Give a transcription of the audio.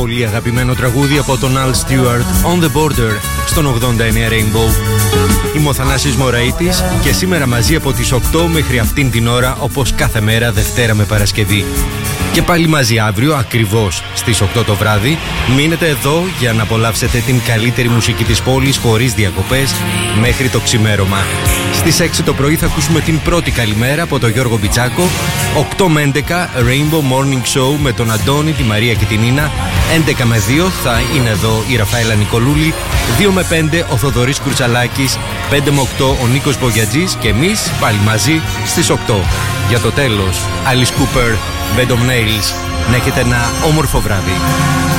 πολύ αγαπημένο τραγούδι από τον Al Stewart, On The Border, στον 89 Rainbow. Είμαι ο Θανάσης Μωραΐτης και σήμερα μαζί από τις 8 μέχρι αυτήν την ώρα, όπως κάθε μέρα Δευτέρα με Παρασκευή. Και πάλι μαζί αύριο, ακριβώς στις 8 το βράδυ. Μείνετε εδώ για να απολαύσετε την καλύτερη μουσική της πόλης χωρίς διακοπές μέχρι το ξημέρωμα. Στις 6 το πρωί θα ακούσουμε την πρώτη καλημέρα από τον Γιώργο Μπιτσάκο. 8 με 11 Rainbow Morning Show με τον Αντώνη, τη Μαρία και την Νίνα. 11 με 2 θα είναι εδώ η Ραφαέλα Νικολούλη. 2 με 5 ο Θοδωρής Κουρτσαλάκης. 5 με 8 ο Νίκος Μπογιατζής και εμείς πάλι μαζί στις 8. Για το τέλος, Alice Cooper, Bed of Nails. Να έχετε ένα όμορφο βράδυ.